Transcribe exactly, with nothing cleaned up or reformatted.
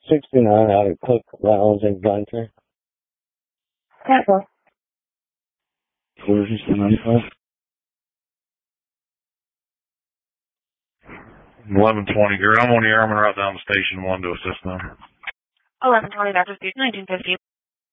sixty-nine out of Cook Lounge in Gunter. Careful. eleven twenty, Gary. I'm on the air. I'm going to route down to station one to assist them. eleven twenty, Doctor Speed, nineteen fifty.